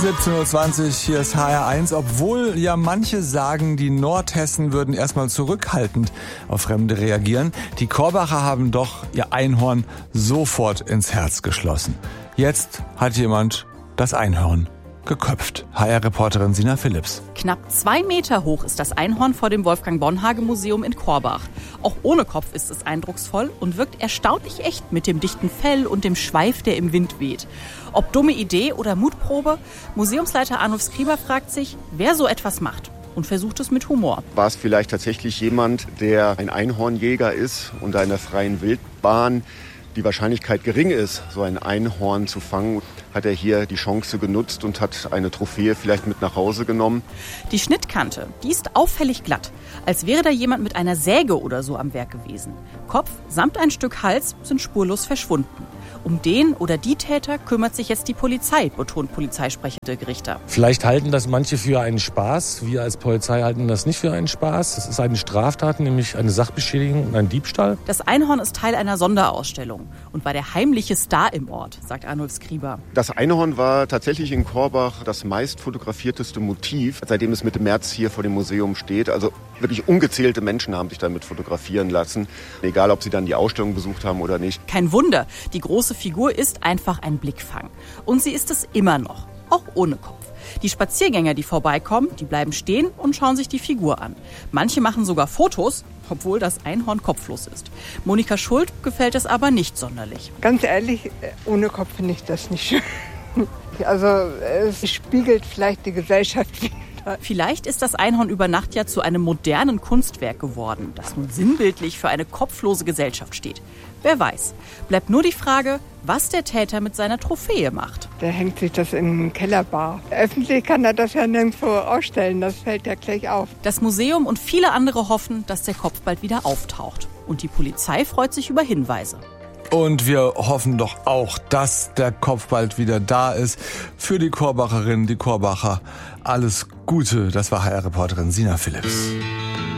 17:20 Uhr, hier ist HR1. Obwohl ja manche sagen, die Nordhessen würden erstmal zurückhaltend auf Fremde reagieren, die Korbacher haben doch ihr Einhorn sofort ins Herz geschlossen. Jetzt hat jemand das Einhorn geköpft. HR-Reporterin Sina Philipps. Knapp 2 Meter hoch ist das Einhorn vor dem Wolfgang-Bonhage-Museum in Korbach. Auch ohne Kopf ist es eindrucksvoll und wirkt erstaunlich echt mit dem dichten Fell und dem Schweif, der im Wind weht. Ob dumme Idee oder Mutprobe? Museumsleiter Arnulf Skriber fragt sich, wer so etwas macht. Und versucht es mit Humor. War es vielleicht tatsächlich jemand, der ein Einhornjäger ist und in der freien Wildbahn die Wahrscheinlichkeit gering ist, so ein Einhorn zu fangen, hat er hier die Chance genutzt und hat eine Trophäe vielleicht mit nach Hause genommen. Die Schnittkante, die ist auffällig glatt, als wäre da jemand mit einer Säge oder so am Werk gewesen. Kopf samt ein Stück Hals sind spurlos verschwunden. Um den oder die Täter kümmert sich jetzt die Polizei, betont Polizeisprecher Dirk Richter. Vielleicht halten das manche für einen Spaß. Wir als Polizei halten das nicht für einen Spaß. Es ist eine Straftat, nämlich eine Sachbeschädigung und ein Diebstahl. Das Einhorn ist Teil einer Sonderausstellung und war der heimliche Star im Ort, sagt Arnulf Skriber. Das Einhorn war tatsächlich in Korbach das meist fotografierteste Motiv, seitdem es Mitte März hier vor dem Museum steht. Also wirklich ungezählte Menschen haben sich damit fotografieren lassen, egal ob sie dann die Ausstellung besucht haben oder nicht. Kein Wunder, die große Figur ist einfach ein Blickfang. Und sie ist es immer noch, auch ohne Kopf. Die Spaziergänger, die vorbeikommen, die bleiben stehen und schauen sich die Figur an. Manche machen sogar Fotos, obwohl das Einhorn kopflos ist. Monika Schuld gefällt es aber nicht sonderlich. Ganz ehrlich, ohne Kopf finde ich das nicht schön. Also es spiegelt vielleicht die Gesellschaft wieder. Vielleicht ist das Einhorn über Nacht ja zu einem modernen Kunstwerk geworden, das nun sinnbildlich für eine kopflose Gesellschaft steht. Wer weiß. Bleibt nur die Frage, was der Täter mit seiner Trophäe macht. Der hängt sich das in den Kellerbar. Öffentlich kann er das ja nirgendwo ausstellen, das fällt ja gleich auf. Das Museum und viele andere hoffen, dass der Kopf bald wieder auftaucht. Und die Polizei freut sich über Hinweise. Und wir hoffen doch auch, dass der Kopf bald wieder da ist. Für die Korbacherinnen, die Korbacher, alles Gute. Das war HR-Reporterin Sina Philipps.